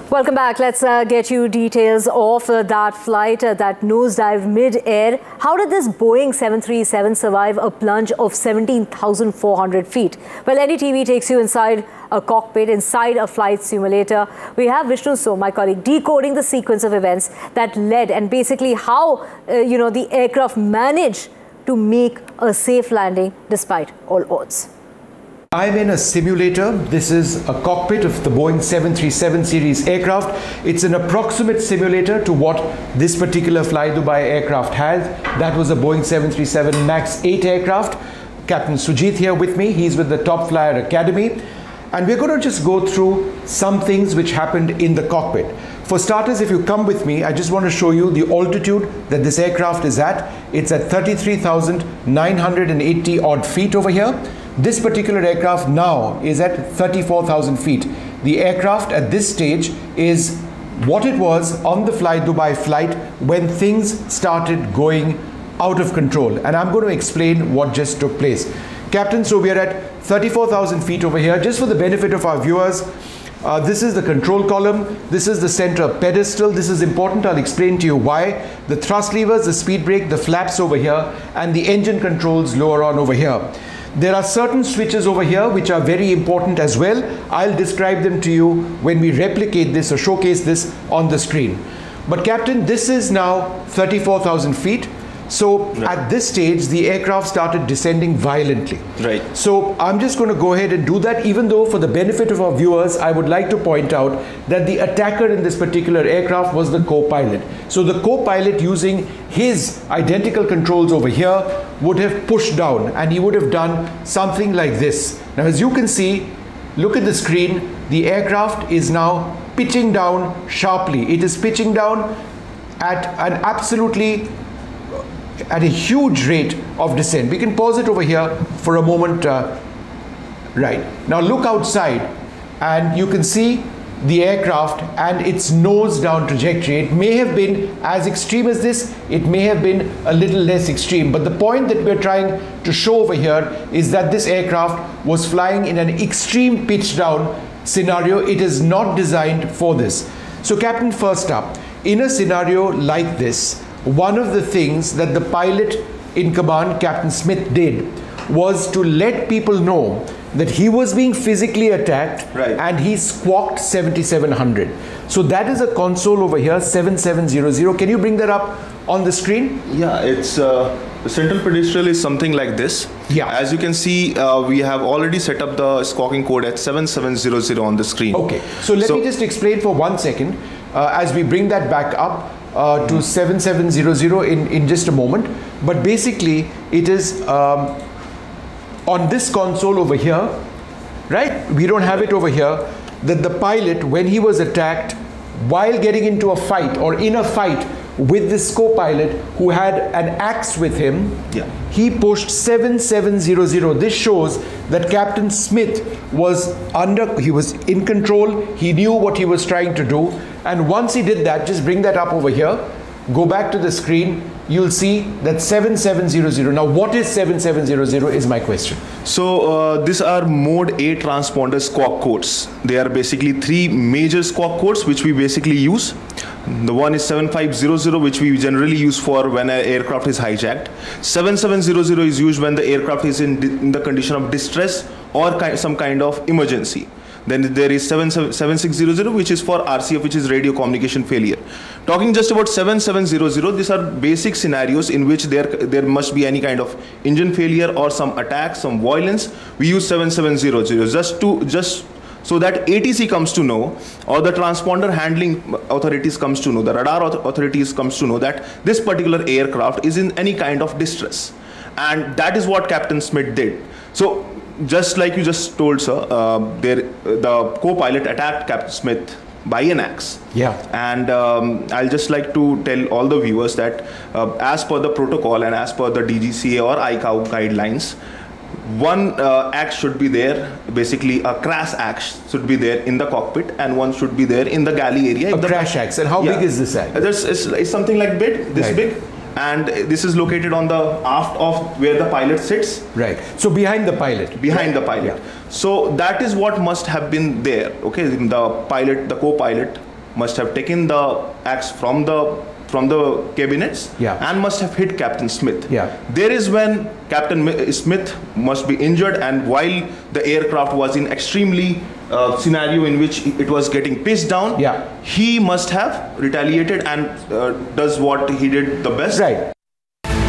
Welcome back. Let's get you details of that flight, that nosedive mid-air. How did this Boeing 737 survive a plunge of 17,400 feet? Well, NDTV takes you inside a cockpit, inside a flight simulator. We have Vishnu So, my colleague, decoding the sequence of events that led and basically how, the aircraft managed to make a safe landing despite all odds. I'm in a simulator. This is a cockpit of the Boeing 737 series aircraft. It's an approximate simulator to what this particular Fly Dubai aircraft had. That was a Boeing 737 MAX 8 aircraft. Captain Sujit here with me. He's with the Top Flyer Academy. And we're going to just go through some things which happened in the cockpit. For starters, if you come with me, I just want to show you the altitude that this aircraft is at. It's at 33,980 odd feet over here. This particular aircraft now is at 34,000 feet. The aircraft at this stage is what it was on the Fly Dubai flight when things started going out of control. And I'm going to explain what just took place. Captain, so we are at 34,000 feet over here. Just for the benefit of our viewers, this is the control column. This is the center pedestal. This is important. I'll explain to you why. The thrust levers, the speed brake, the flaps over here, and the engine controls lower on over here. There are certain switches over here which are very important as well. I'll describe them to you when we replicate this or showcase this on the screen. But Captain, this is now 34,000 feet. So at this stage, the aircraft started descending violently. Right. So I'm just going to go ahead and do that, even though for the benefit of our viewers, I would like to point out that the attacker in this particular aircraft was the co-pilot. So the co-pilot, using his identical controls over here, would have pushed down and he would have done something like this. Now, as you can see, look at the screen, the aircraft is now pitching down sharply. It is pitching down at an at a huge rate of descent. We can pause it over here for a moment. Right. Now look outside and you can see the aircraft and its nose down trajectory. It may have been as extreme as this, it may have been a little less extreme, but the point that we're trying to show over here is that this aircraft was flying in an extreme pitch down scenario. It is not designed for this. So Captain, first up, in a scenario like this, one of the things that the pilot in command, Captain Smith, did was to let people know that he was being physically attacked, and he squawked 7700. So that is a console over here, 7700. Can you bring that up on the screen? Yeah, it's the central pedestal is something like this. Yeah. As you can see, we have already set up the squawking code at 7700 on the screen. Okay, so let me just explain for 1 second as we bring that back up. To 7700 in just a moment, but basically it is on this console over here, right? We don't have it over here, that the pilot, when he was attacked while getting into a fight or in a fight with this co-pilot who had an axe with him, he pushed 7700. This shows that Captain Smith was he was in control, he knew what he was trying to do, and once he did that, just bring that up over here, go back to the screen, you'll see that 7700. Now what is 7700 is my question. So these are mode A transponder squawk codes. They are basically three major squawk codes which we basically use. The one is 7500, which we generally use for when an aircraft is hijacked. 7700 is used when the aircraft is in the condition of distress or some kind of emergency. Then there is 7600, which is for RCF, which is radio communication failure. Talking just about 7700, these are basic scenarios in which there must be any kind of engine failure or some attack, some violence. We use 7700 just so that ATC comes to know, or the transponder handling authorities comes to know, the radar authorities comes to know that this particular aircraft is in any kind of distress. And that is what Captain Smith did. So just like you just told, sir, the co-pilot attacked Captain Smith by an axe. Yeah. And I'll just like to tell all the viewers that as per the protocol and as per the DGCA or ICAO guidelines, one axe should be there, basically a crash axe should be there in the cockpit, and one should be there in the galley area. A crash axe. And how big is this axe? It's something like this big. And this is located on the aft of where the pilot sits. Right. So behind the pilot. Behind the pilot. Yeah. So that is what must have been there. Okay. The pilot, the co-pilot must have taken the axe from the cabinets and must have hit Captain Smith. There is when Captain Smith must be injured, and while the aircraft was in extremely scenario in which it was getting pitched down, he must have retaliated and does what he did the best.